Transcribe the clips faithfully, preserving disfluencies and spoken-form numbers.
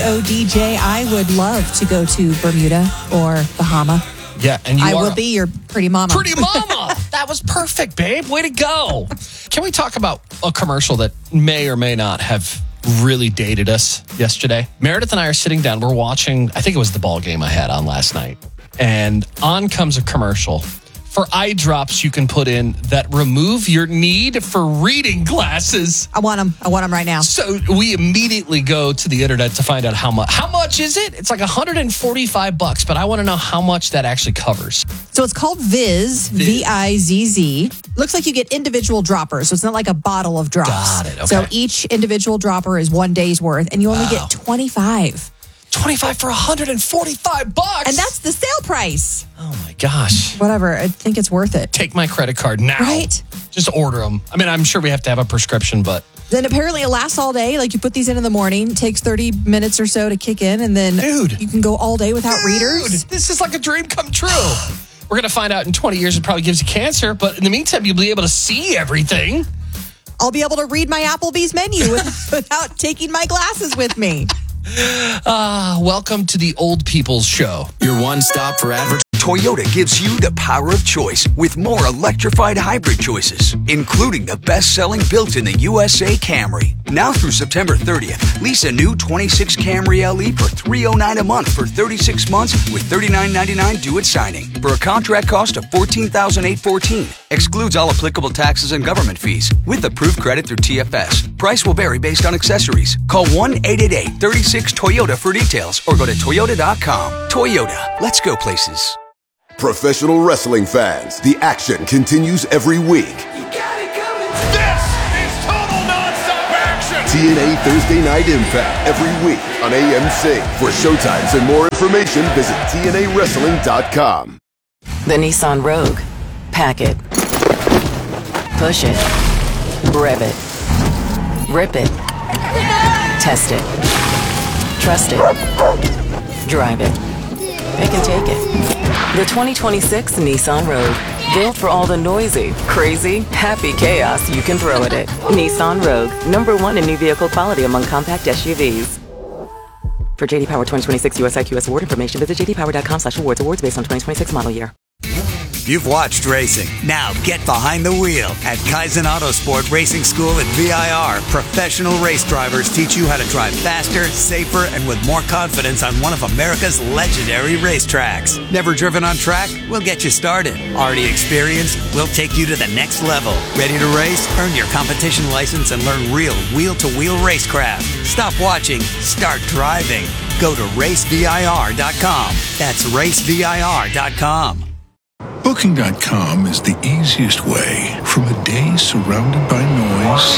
O D J. I would love to go to Bermuda or Bahama. Yeah, and you I are will be your pretty mama. Pretty mama. That was perfect, babe. Way to go. Can we talk about a commercial that may or may not have really dated us yesterday? Meredith and I are sitting down. We're watching, I think it was the ball game I had on last night. And on comes a commercial for eye drops you can put in that remove your need for reading glasses. I want them. I want them right now. So we immediately go to the internet to find out how much. How much is it? It's like one hundred forty-five bucks, but I want to know how much that actually covers. So it's called Viz, V I Z Z. Looks like you get individual droppers, so it's not like a bottle of drops. Got it, okay. So each individual dropper is one day's worth, and you only Wow. get twenty-five. twenty-five for one hundred forty-five bucks. And that's the sale price. Oh my gosh. Whatever. I think it's worth it. Take my credit card now. Right? Just order them. I mean, I'm sure we have to have a prescription, but Then apparently it lasts all day. Like you put these in in the morning, takes thirty minutes or so to kick in, and then Dude. you can go all day without Dude, readers. this is like a dream come true. We're going to find out in twenty years it probably gives you cancer, but in the meantime, you'll be able to see everything. I'll be able to read my Applebee's menu with, without taking my glasses with me. Uh, welcome to the Old People's Show. Your one stop for advertising. Toyota gives you the power of choice with more electrified hybrid choices, including the best-selling built-in the U S A Camry. Now through September thirtieth, lease a new twenty-six Camry L E for three hundred nine dollars a month for thirty-six months with thirty-nine ninety-nine due at signing for a contract cost of fourteen thousand eight hundred fourteen dollars. Excludes all applicable taxes and government fees with approved credit through T F S. Price will vary based on accessories. Call one eight eight eight, three six, Toyota for details or go to toyota dot com. Toyota, let's go places. Professional wrestling fans, the action continues every week. You got it coming. This is total nonstop action. T N A Thursday Night Impact every week on A M C. For showtimes and more information, visit T N A wrestling dot com. The Nissan Rogue. Pack it. Push it. Rev it. Rip it. Test it. Trust it. Drive it. They can take it. The twenty twenty-six Nissan Rogue. Built for all the noisy, crazy, happy chaos you can throw at it. Nissan Rogue. Number one in new vehicle quality among compact S U Vs. For J D Power twenty twenty-six U S I Q S award information, visit j d power dot com slash awards. Awards based on twenty twenty-six model year. You've watched racing. Now get behind the wheel at Kaizen Autosport Racing School at V I R. Professional race drivers teach you how to drive faster, safer, and with more confidence on one of America's legendary racetracks. Never driven on track? We'll get you started. Already experienced? We'll take you to the next level. Ready to race? Earn your competition license and learn real wheel-to-wheel racecraft. Stop watching. Start driving. Go to race V I R dot com. That's race V I R dot com. Booking dot com is the easiest way from a day surrounded by noise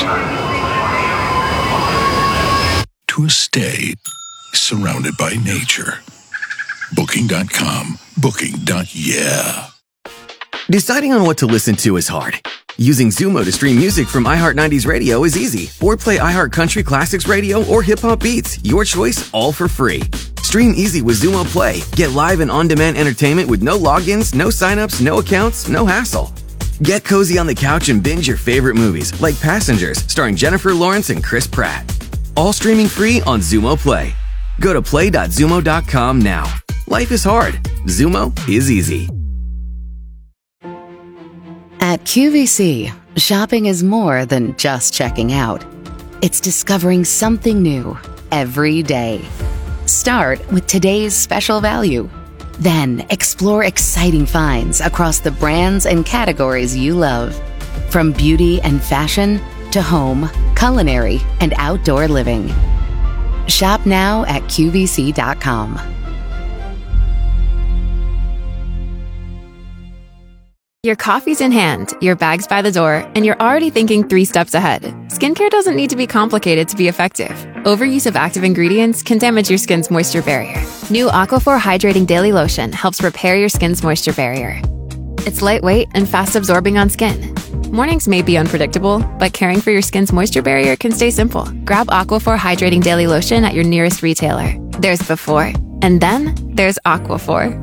to a stay surrounded by nature. Booking dot com. Booking. Yeah. Deciding on what to listen to is hard. Using Zumo to stream music from iHeart nineties Radio is easy. Or play iHeart Country Classics Radio or Hip Hop Beats. Your choice, all for free. Stream easy with Zumo Play. Get live and on-demand entertainment with no logins, no signups, no accounts, no hassle. Get cozy on the couch and binge your favorite movies, like Passengers, starring Jennifer Lawrence and Chris Pratt. All streaming free on Zumo Play. Go to play dot zumo dot com now. Life is hard. Zumo is easy. At Q V C, shopping is more than just checking out. It's discovering something new every day. Start with today's special value. Then explore exciting finds across the brands and categories you love. From beauty and fashion to home, culinary, and outdoor living. Shop now at Q V C dot com. Your coffee's in hand, your bag's by the door, and you're already thinking three steps ahead. Skincare doesn't need to be complicated to be effective. Overuse of active ingredients can damage your skin's moisture barrier. New Aquaphor Hydrating Daily Lotion helps repair your skin's moisture barrier. It's lightweight and fast absorbing on skin. Mornings may be unpredictable, but caring for your skin's moisture barrier can stay simple. Grab Aquaphor Hydrating Daily Lotion at your nearest retailer. There's before, and then there's Aquaphor.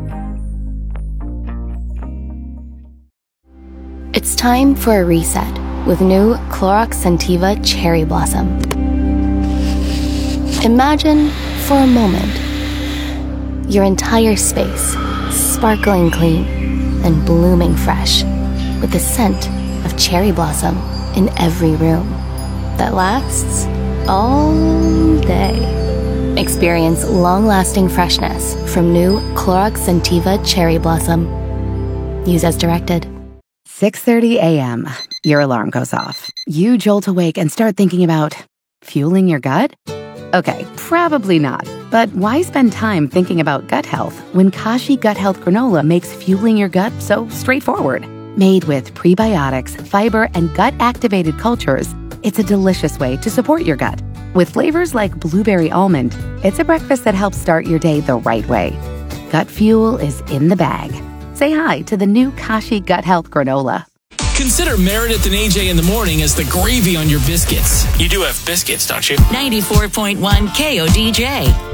It's time for a reset with new Clorox Scentiva Cherry Blossom. Imagine for a moment, your entire space sparkling clean and blooming fresh with the scent of cherry blossom in every room that lasts all day. Experience long-lasting freshness from new Clorox Scentiva Cherry Blossom. Use as directed. six thirty a.m. Your alarm goes off. You jolt awake and start thinking about fueling your gut? Okay, probably not. But why spend time thinking about gut health when Kashi Gut Health Granola makes fueling your gut so straightforward? Made with prebiotics, fiber, and gut-activated cultures, it's a delicious way to support your gut. With flavors like blueberry almond, it's a breakfast that helps start your day the right way. Gut fuel is in the bag. Say hi to the new Kashi Gut Health Granola. Consider Meredith and A J in the morning as the gravy on your biscuits. You do have biscuits, don't you? ninety-four point one K O D J.